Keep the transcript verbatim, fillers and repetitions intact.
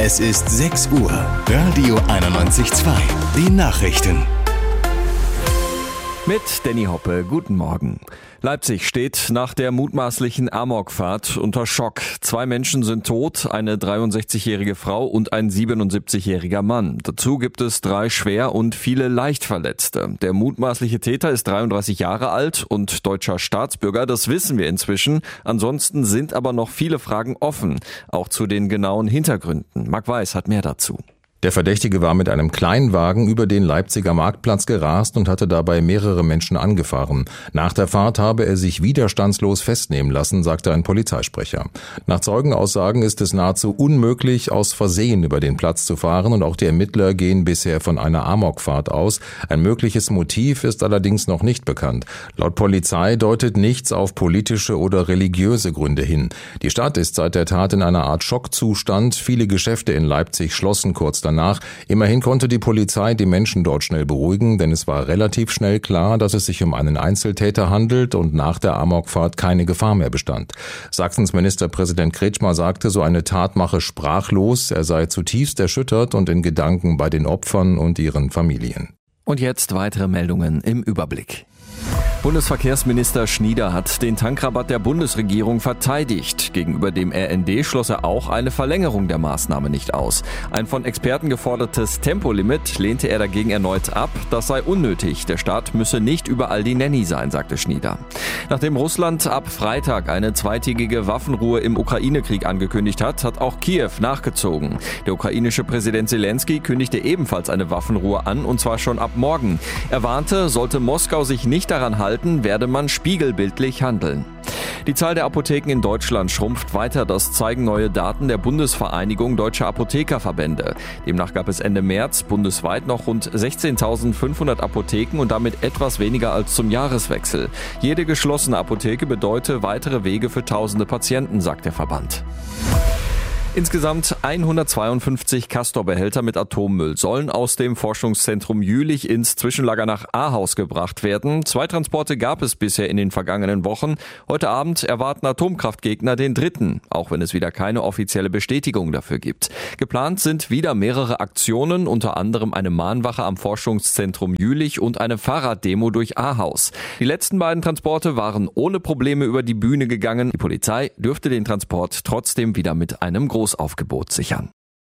Es ist sechs Uhr. Radio einundneunzig Komma zwei. Die Nachrichten. Mit Danny Hoppe, guten Morgen. Leipzig steht nach der mutmaßlichen Amokfahrt unter Schock. Zwei Menschen sind tot, eine dreiundsechzigjährige Frau und ein siebenundsiebzigjähriger Mann. Dazu gibt es drei schwer und viele leicht Verletzte. Der mutmaßliche Täter ist dreiunddreißig Jahre alt und deutscher Staatsbürger, das wissen wir inzwischen. Ansonsten sind aber noch viele Fragen offen, auch zu den genauen Hintergründen. Marc Weiß hat mehr dazu. Der Verdächtige war mit einem Kleinwagen über den Leipziger Marktplatz gerast und hatte dabei mehrere Menschen angefahren. Nach der Fahrt habe er sich widerstandslos festnehmen lassen, sagte ein Polizeisprecher. Nach Zeugenaussagen ist es nahezu unmöglich, aus Versehen über den Platz zu fahren, und auch die Ermittler gehen bisher von einer Amokfahrt aus. Ein mögliches Motiv ist allerdings noch nicht bekannt. Laut Polizei deutet nichts auf politische oder religiöse Gründe hin. Die Stadt ist seit der Tat in einer Art Schockzustand. Viele Geschäfte in Leipzig schlossen kurz danach. Danach. Immerhin konnte die Polizei die Menschen dort schnell beruhigen, denn es war relativ schnell klar, dass es sich um einen Einzeltäter handelt und nach der Amokfahrt keine Gefahr mehr bestand. Sachsens Ministerpräsident Kretschmer sagte, so eine Tat mache sprachlos, er sei zutiefst erschüttert und in Gedanken bei den Opfern und ihren Familien. Und jetzt weitere Meldungen im Überblick. Bundesverkehrsminister Schnieder hat den Tankrabatt der Bundesregierung verteidigt. Gegenüber dem R N D schloss er auch eine Verlängerung der Maßnahme nicht aus. Ein von Experten gefordertes Tempolimit lehnte er dagegen erneut ab. Das sei unnötig. Der Staat müsse nicht überall die Nanny sein, sagte Schnieder. Nachdem Russland ab Freitag eine zweitägige Waffenruhe im Ukraine-Krieg angekündigt hat, hat auch Kiew nachgezogen. Der ukrainische Präsident Zelensky kündigte ebenfalls eine Waffenruhe an, und zwar schon ab morgen. Er warnte, sollte Moskau sich nicht daran halten, werde man spiegelbildlich handeln. Die Zahl der Apotheken in Deutschland schrumpft weiter. Das zeigen neue Daten der Bundesvereinigung Deutscher Apothekerverbände. Demnach gab es Ende März bundesweit noch rund sechzehntausendfünfhundert Apotheken und damit etwas weniger als zum Jahreswechsel. Jede geschlossene Apotheke bedeute weitere Wege für tausende Patienten, sagt der Verband. Insgesamt hundertzweiundfünfzig Castor-Behälter mit Atommüll sollen aus dem Forschungszentrum Jülich ins Zwischenlager nach Ahaus gebracht werden. Zwei Transporte gab es bisher in den vergangenen Wochen. Heute Abend erwarten Atomkraftgegner den dritten, auch wenn es wieder keine offizielle Bestätigung dafür gibt. Geplant sind wieder mehrere Aktionen, unter anderem eine Mahnwache am Forschungszentrum Jülich und eine Fahrraddemo durch Ahaus. Die letzten beiden Transporte waren ohne Probleme über die Bühne gegangen. Die Polizei dürfte den Transport trotzdem wieder mit einem Großaufgebot sichern.